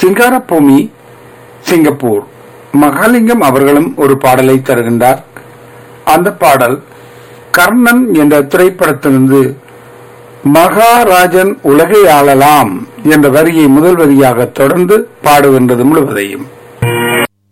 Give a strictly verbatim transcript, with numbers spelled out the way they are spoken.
சிங்காரபூமி Singapore Mahalingam அவர்களும் ஒரு பாடலை தருகின்றார். அந்த பாடல் கர்ணன் என்ற திரைப்படத்திலிருந்து மகாராஜன் உலகை ஆளலாம் என்ற வரியை முதல் வரியாக தொடர்ந்து பாடுகின்றது முழுவதையும்.